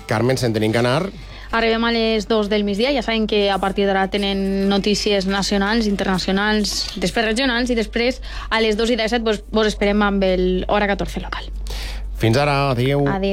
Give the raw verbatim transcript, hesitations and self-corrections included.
Carmen, se'n tenim que anar. Arribem a les dos del migdia, ja saben que a partir d'ara tenen notícies nacionals, internacionals, després regionals, i després a les dos i disset vos, vos esperem amb el Hora catorze local. Fins ara, adéu. Adéu.